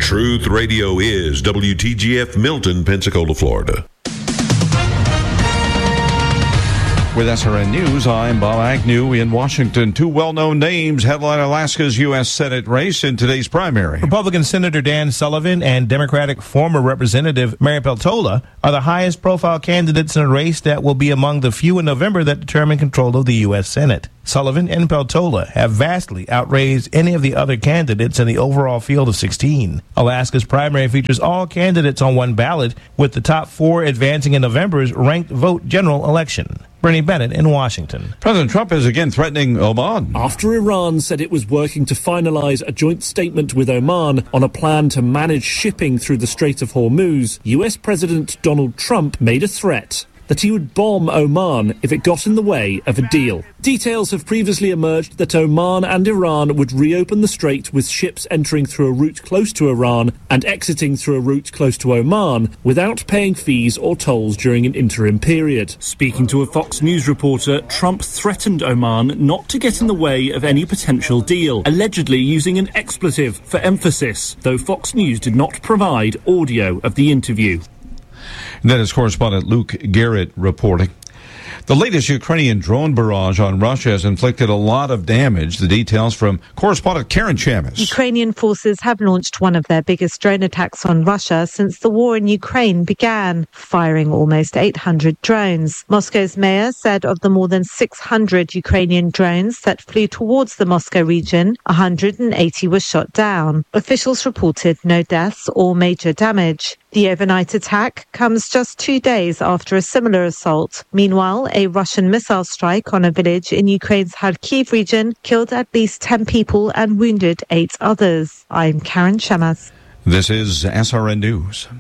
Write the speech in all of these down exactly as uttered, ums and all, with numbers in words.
Truth Radio is W T G F Milton, Pensacola, Florida. With S R N News, I'm Bob Agnew in Washington. Two well-known names headline Alaska's U S Senate race in today's primary. Republican Senator Dan Sullivan and Democratic former Representative Mary Peltola are the highest-profile candidates in a race that will be among the few in November that determine control of the U S Senate. Sullivan and Peltola have vastly outraised any of the other candidates in the overall field of sixteen. Alaska's primary features all candidates on one ballot, with the top four advancing in November's ranked vote general election. Bernie Bennett in Washington. President Trump is again threatening Oman. After Iran said it was working to finalize a joint statement with Oman on a plan to manage shipping through the Strait of Hormuz, U S President Donald Trump made a threat that he would bomb Oman if it got in the way of a deal. Details have previously emerged that Oman and Iran would reopen the strait with ships entering through a route close to Iran and exiting through a route close to Oman without paying fees or tolls during an interim period. Speaking to a Fox News reporter, Trump threatened Oman not to get in the way of any potential deal, allegedly using an expletive for emphasis, though Fox News did not provide audio of the interview. And that is correspondent Luke Garrett reporting. The latest Ukrainian drone barrage on Russia has inflicted a lot of damage. The details from correspondent Karen Chamis. Ukrainian forces have launched one of their biggest drone attacks on Russia since the war in Ukraine began, firing almost eight hundred drones. Moscow's mayor said of the more than six hundred Ukrainian drones that flew towards the Moscow region, one hundred eighty were shot down. Officials reported no deaths or major damage. The overnight attack comes just two days after a similar assault. Meanwhile, a Russian missile strike on a village in Ukraine's Kharkiv region killed at least ten people and wounded eight others. I'm Karen Chamas. This is S R N News.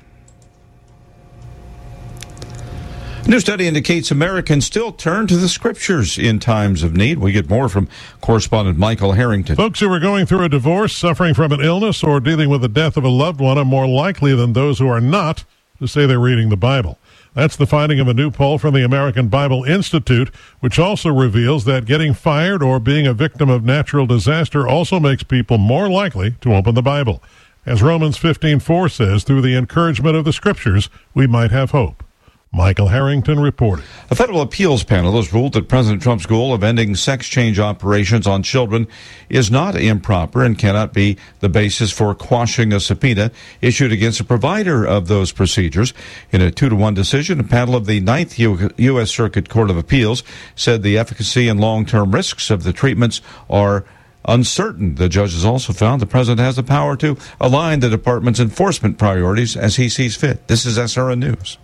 A new study indicates Americans still turn to the scriptures in times of need. We get more from correspondent Michael Harrington. Folks who are going through a divorce, suffering from an illness, or dealing with the death of a loved one are more likely than those who are not to say they're reading the Bible. That's the finding of a new poll from the American Bible Institute, which also reveals that getting fired or being a victim of natural disaster also makes people more likely to open the Bible. As Romans fifteen four says, through the encouragement of the scriptures, we might have hope. Michael Harrington reporting. A federal appeals panel has ruled that President Trump's goal of ending sex change operations on children is not improper and cannot be the basis for quashing a subpoena issued against a provider of those procedures. In a two to one decision, a panel of the Ninth U S Circuit Court of Appeals said the efficacy and long-term risks of the treatments are uncertain. The judges also found the president has the power to align the department's enforcement priorities as he sees fit. This is S R N News.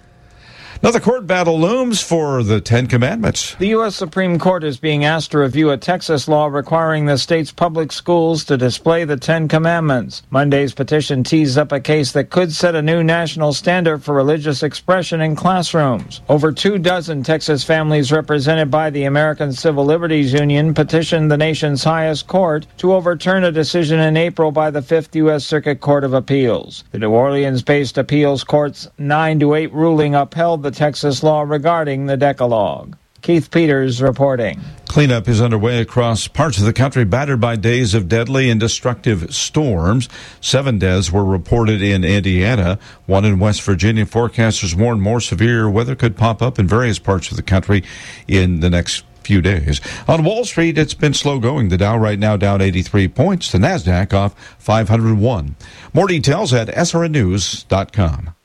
Another court battle looms for the Ten Commandments. The U S Supreme Court is being asked to review a Texas law requiring the state's public schools to display the Ten Commandments. Monday's petition teased up a case that could set a new national standard for religious expression in classrooms. Over two dozen Texas families represented by the American Civil Liberties Union petitioned the nation's highest court to overturn a decision in April by the Fifth U S Circuit Court of Appeals. The New Orleans-based appeals court's nine to eight ruling upheld the Texas law regarding the Decalogue. Keith Peters reporting. Cleanup is underway across parts of the country battered by days of deadly and destructive storms. Seven deaths were reported in Indiana, one in West Virginia. Forecasters warn more severe weather could pop up in various parts of the country in the next few days. On Wall Street, it's been slow going. The Dow right now down eighty-three points. The NASDAQ off five hundred one. More details at S R N news dot com.